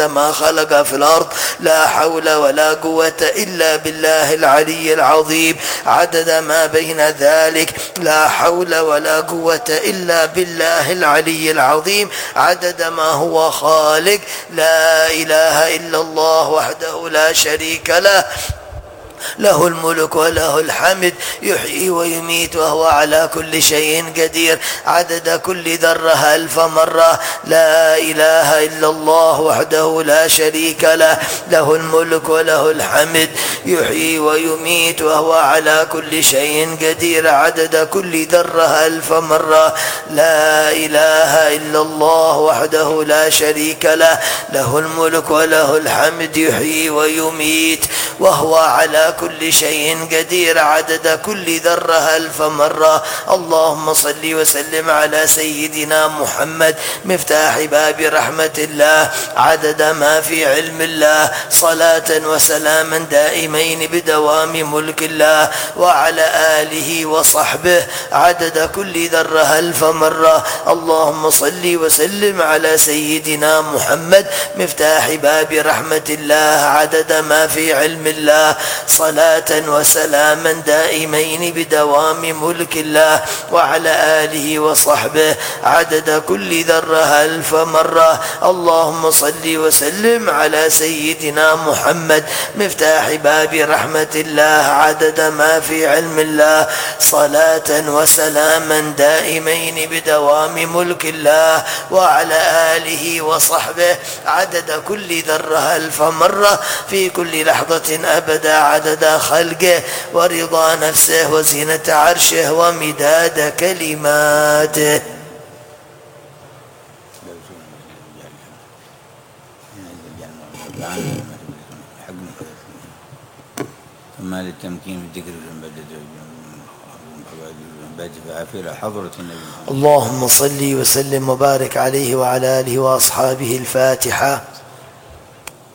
ما خلق في الأرض لا حول ولا قوة إلا بالله العلي العظيم عدد ما بين ذلك لا حول ولا قوة إلا بالله العلي العظيم عدد ما هو خالق لا إله إلا الله وحده لا شريك له له الملك وله الحمد يحيي ويميت وهو على كل شيء قدير عدد كل ذرة 1000 مرة لا إله إلا الله وحده لا شريك له له الملك وله الحمد يحيي ويميت وهو على كل شيء قدير عدد كل ذرة 1000 مرة لا إله إلا الله وحده لا شريك له له الملك وله الحمد يحيي ويميت وهو على كل شيء قدير عدد كل ذرة 1000 مرة اللهم صل وسلم على سيدنا محمد مفتاح باب رحمة الله عدد ما في علم الله صلاة وسلاما دائمين بدوام ملك الله وعلى آله وصحبه عدد كل ذرة 1000 مرة اللهم صل وسلم على سيدنا محمد مفتاح باب رحمة الله عدد ما في علم الله صلاة وسلاما دائمين بدوام ملك الله وعلى آله وصحبه عدد كل ذرة 1000 مرة اللهم صل وسلم على سيدنا محمد مفتاح باب رحمة الله عدد ما في علم الله صلاة وسلاما دائمين بدوام ملك الله وعلى آله وصحبه عدد كل ذرة 1000 مرة في كل لحظة أبدا عدد خلقه ورضا نفسه وزينة عرشه ومداد كلماته ثم للتمكين في ذكر بعد حضرة النبي اللهم صل وسلم وبارك عليه وعلى آله وأصحابه الفاتحة.